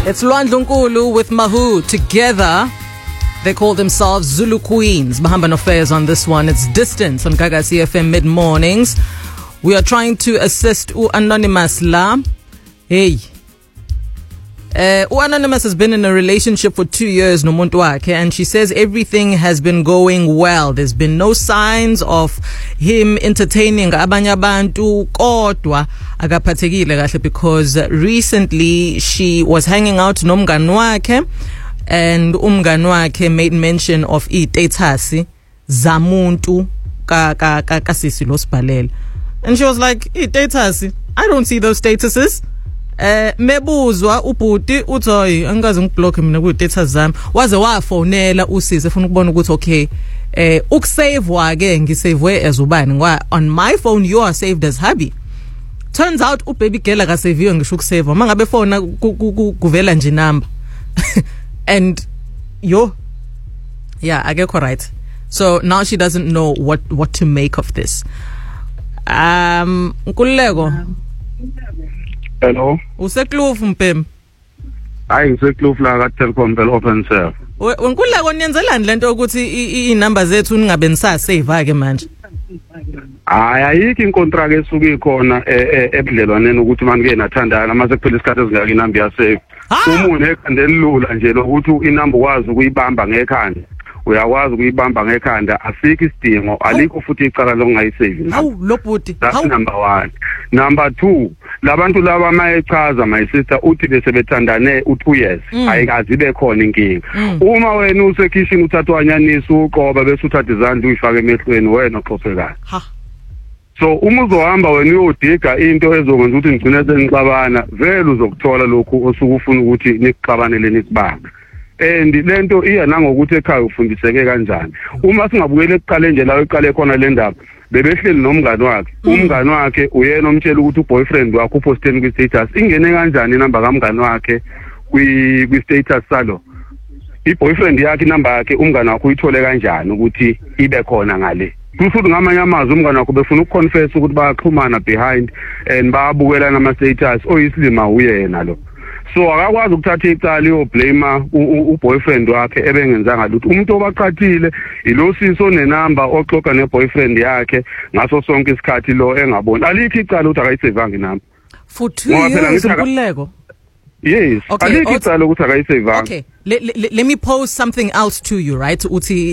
It's Lwandle Nkulu with Mahu. Together, they call themselves Zulu Queens. Bahamba Nofeas on this one. It's Distance on Gagasi FM mid-mornings. We are trying to assist Anonymous La. Hey. Anonymous has been in a relationship for 2 years, nomuntu wakhe, and she says everything has been going well. There's been no signs of him entertaining abanye abantu kodwa akaphathekile kahle because recently she was hanging out nomngani wakhe and umngani wakhe made mention of itetasi zamuntu kasisi losibhalela, and she was like, itetasi, I don't see those statuses. Mebuzwa ubhuti uthi hayi angikaze ngiblock mina ku data zami waze wafonela usisi efuna ukubona ukuthi okay ukusave wake ngisave as ubani ngoba on my phone you are saved as hubby. Turns out ubaby girl akasaviwe ngisho ukusave mangabe fona kuvela nje number and akekho right. So now she doesn't know what to make of this. Nkululeko. Hello. Usekloof mpem. Hayi ngisekloof la ka Telkom phela open serve. Wenkululeko niyenzelani lento ukuthi inumber zethu ningabe nisasave ke manje? Hayi ayikho incontract esuke ikhona ebudlelwaneni ukuthi manje nathandana mase kuphela isikhathi esingaka inumber ya save. Umuntu ekhanda elula nje lokuthi inumber ukwazi ukuyibamba ngekhanda. Uyakwazi ukuyibamba ngekhanda, asikho isidingo, alikho futhi icala lokungayisave. Hawu lo bhuti. That's number 1. Number 2, labantu laba mayechaza my sister uthi besebethandane u2 years ayikazi bekhona inkinga. Uma wena usekitchen uthatha wanyanisa uqoba bese uthatha izandla uyifaka emehlweni wena oxosekana. So uma uzohamba wena uyodiga into ezokwenza ukuthi ngigcine senixabana vele uzokuthola lokhu osukufuna ukuthi nikuxabanele nisibanga. And lento iya nangokuthi ekhaya ufundiseke kanjani. Uma singabukele ekuqale nje la eqale khona le ndaba bebehleli nomngani wakhe. Umngani wakhe uyena omtshela ukuthi uboyfriend wakhe uposteni kwi status ingene kanjani inamba kamngani wakhe kwi status salo. Iboyfriend yakhe inamba yakhe umngani wakhe uyithole kanjani ukuthi ibe khona ngale. Kufuthi ngamanye amazwi umngani wakhe befuna ukuconfess ukuthi bayaxhumana behind and bayabukelana ama status oyisilima uyena lo. So akakwazi ukuthatha icala yoblame uboyfriend wakhe ebengenzanga lutho. Umuntu obaqhathile ilo siso nenamba oxoxa neboyfriend yakhe ngaso sonke isikhathi lo engaboni. Alikho icala ukuthi akayisevanga inamba. For 2 years Nkululeko. Yes, alikho icala ukuthi akayisevanga. Okay, let me pose something else to you, right? Uthi